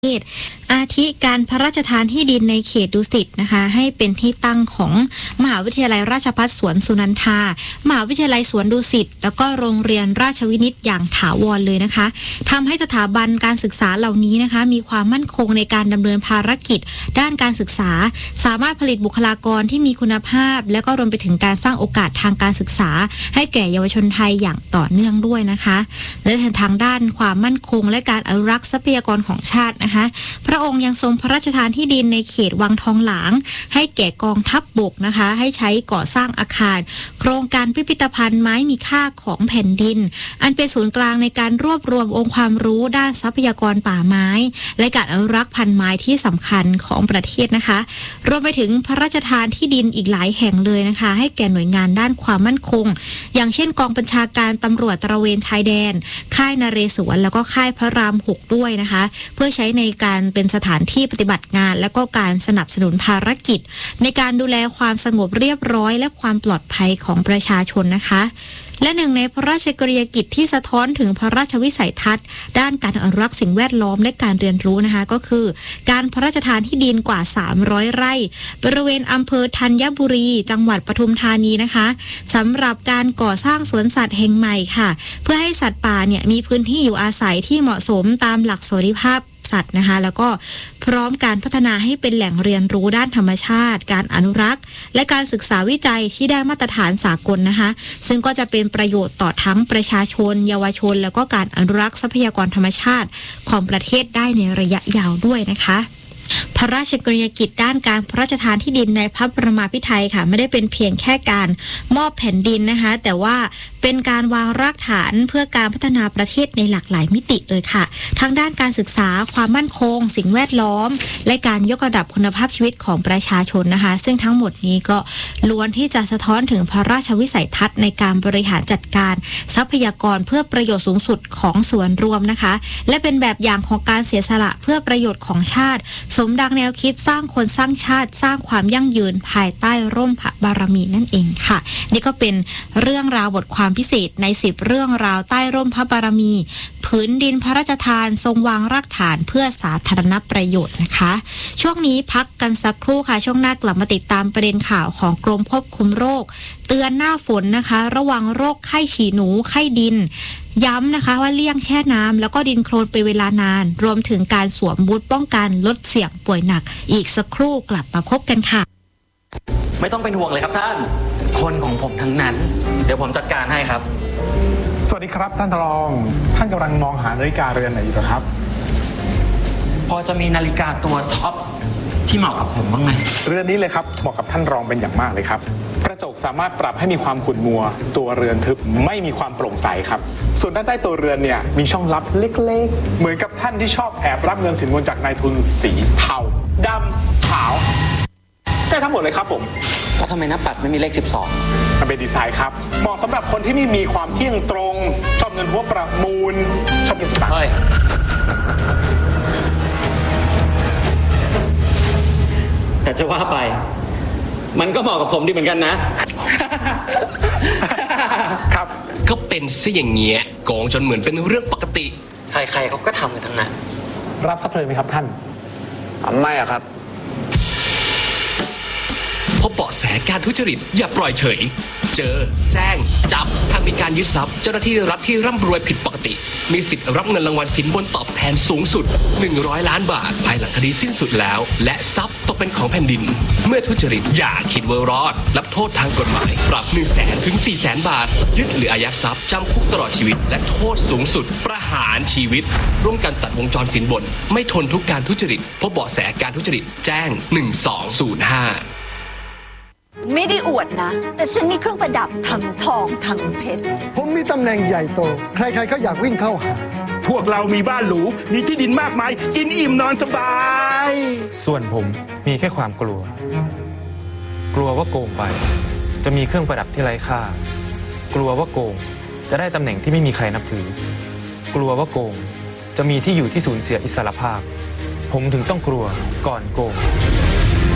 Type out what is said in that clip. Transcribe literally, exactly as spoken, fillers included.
อาทิการพระราชทานที่ดินในเขตดุสิตนะคะให้เป็นที่ตั้งของมหาวิทยาลัยราชภัฏสวนสุนันทามหาวิทยาลัยสวนดุสิตแล้วก็โรงเรียนราชวินิตอย่างถาวรเลยนะคะทำให้สถาบันการศึกษาเหล่านี้นะคะมีความมั่นคงในการดำเนินภารกิจด้านการศึกษาสามารถผลิตบุคลากรที่มีคุณภาพและก็รวมไปถึงการสร้างโอกาสทางการศึกษาให้แก่เยาวชนไทยอย่างต่อเนื่องด้วยนะคะและทางด้านความมั่นคงและการอนุรักษ์ทรัพยากรของชาตินะคะพระองค์ยังทรงพระราชทานที่ดินในเขตวังทองหลางให้แก่กองทัพบกนะคะให้ใช้ก่อสร้างอาคารโครงการพิพิธภัณฑ์ไม้มีค่าของแผ่นดินอันเป็นศูนย์กลางในการรวบรวมองค์ความรู้ด้านทรัพยากรป่าไม้และการอนุรักษ์พันธุ์ไม้ที่สำคัญของประเทศนะคะรวมไปถึงพระราชทานที่ดินอีกหลายแห่งเลยนะคะให้แก่หน่วยงานด้านความมั่นคงอย่างเช่นกองบัญชาการตำรวจตระเวนชายแดนค่ายนเรศวรแล้วก็ค่ายพระรามหกด้วยนะคะเพื่อใช้ในการเป็นสถานที่ปฏิบัติงานและก็การสนับสนุนภารกิจในการดูแลความสงบเรียบร้อยและความปลอดภัยของประชาชนนะคะและหนึ่งในพระราชกรณียกิจที่สะท้อนถึงพระราชวิสัยทัศน์ด้านการอนุรักษ์สิ่งแวดล้อมและการเรียนรู้นะคะก็คือการพระราชทานที่ดินกว่าสามร้อยไร่บริเวณอำเภอธัญบุรีจังหวัดปทุมธานีนะคะสำหรับการก่อสร้างสวนสัตว์แห่งใหม่ค่ะเพื่อให้สัตว์ป่าเนี่ยมีพื้นที่อยู่อาศัยที่เหมาะสมตามหลักสวัสดิภาพสัตว์นะคะแล้วก็พร้อมการพัฒนาให้เป็นแหล่งเรียนรู้ด้านธรรมชาติการอนุรักษ์และการศึกษาวิจัยที่ได้มาตรฐานสากลนะคะซึ่งก็จะเป็นประโยชน์ต่อทั้งประชาชนเยาวชนแล้วก็การอนุรักษ์ทรัพยากรธรรมชาติของประเทศได้ในระยะยาวด้วยนะคะพระราชกรณียกิจด้านการพระราชทานที่ดินในพระบรมภิไธยค่ะไม่ได้เป็นเพียงแค่การมอบแผ่นดินนะคะแต่ว่าเป็นการวางรากฐานเพื่อการพัฒนาประเทศในหลากหลายมิติเลยค่ะทั้งด้านการศึกษาความมั่นคงสิ่งแวดล้อมและการยกระดับคุณภาพชีวิตของประชาชนนะคะซึ่งทั้งหมดนี้ก็ล้วนที่จะสะท้อนถึงพระราชวิสัยทัศน์ในการบริหารจัดการทรัพยากรเพื่อประโยชน์สูงสุดของส่วนรวมนะคะและเป็นแบบอย่างของการเสียสละเพื่อประโยชน์ของชาติสมดังแนวคิดสร้างคนสร้างชาติสร้างความยั่งยืนภายใต้ร่มพระบารมีนั่นเองค่ะนี่ก็เป็นเรื่องราวบทความพิเศษในสิบเรื่องราวใต้ร่มพระบารมีผืนดินพระราชทานทรงวางรากฐานเพื่อสาธารณประโยชน์นะคะช่วงนี้พักกันสักครู่ค่ะช่วงหน้ากลับมาติดตามประเด็นข่าวของกรมควบคุมโรคเตือนหน้าฝนนะคะระวังโรคไข้ฉี่หนูไข้ดินย้ำนะคะว่าเลี่ยงแช่น้ำแล้วก็ดินโคลนไปเวลานานรวมถึงการสวมบูทป้องกันลดเสี่ยงป่วยหนักอีกสักครู่กลับมาพบกันค่ะไม่ต้องเป็นห่วงเลยครับท่านคนของผมทั้งนั้นเดี๋ยวผมจัดการให้ครับสวัสดีครับท่านรองท่านกำลังมองหานาฬิกาเรือนไหนอยู่ครับพอจะมีนาฬิกาตัวท็อปที่เหมาะกับผมบ้างไหมเรือนนี้เลยครับเหมาะกับท่านรองเป็นอย่างมากเลยครับกระจกสามารถปรับให้มีความขุ่นมัวตัวเรือนทึบไม่มีความโปร่งใสครับส่วนด้านใต้ตัวเรือนเนี่ยมีช่องลับเล็กๆเหมือนกับท่านที่ชอบแอบรับเงินสินบนจากนายทุนสีเทาดำขาวได้ทั้งหมดเลยครับผมแล้วทำไมหน้าปัดไม่มีเลขสิบสองมันเป็นดีไซน์ครับเหมาะสำหรับคนที่ไม่มีความเที่ยงตรงชอบเงินหัวประมูลชอบเงินต่างแต่จะว่าไปมันก็เหมาะกับผมดีเหมือนกันนะครับก็เป็นซะอย่างเงี้ยโกงจนเหมือนเป็นเรื่องปกติใครๆเขาก็ทำกันทั้งนั้นรับสักเลยไหมครับท่านไม่อะครับพบเบาะแสการทุจริตอย่าปล่อยเฉยเจอแจ้งจับหากมีการยึดทรัพย์เจ้าหน้าที่รัฐที่ร่ำรวยผิดปกติมีสิทธิ์รับเงินรางวัลสินบนตอบแทนสูงสุดหนึ่งร้อยล้านบาทภายหลังคดีสิ้นสุดแล้วและทรัพย์ตกเป็นของแผ่นดินเมื่อทุจริตอย่าคิดว่ารอดรับโทษทางกฎหมายปรับ หนึ่งแสน ถึง สี่แสน บาทยึดหรืออายัดทรัพย์จำคุกตลอดชีวิตและโทษสูงสุดประหารชีวิตร่วมกันตัดวงจรสินบนไม่ทนทุกการทุจริตพบเบาะแสการทุจริตแจ้งหนึ่งสองศูนย์ห้าไม่ได้อวดนะแต่ฉันมีเครื่องประดับทั้งทองทั้งเพชรผมมีตำแหน่งใหญ่โตใครๆก็อยากวิ่งเข้าหาพวกเรามีบ้านหรูมีที่ดินมากมายกินอิ่มนอนสบายส่วนผมมีแค่ความกลัวกลัวว่าโกงไปจะมีเครื่องประดับที่ไร้ค่ากลัวว่าโกงจะได้ตำแหน่งที่ไม่มีใครนับถือกลัวว่าโกงจะมีที่อยู่ที่สูญเสียอิสรภาพผมถึงต้องกลัวก่อนโกง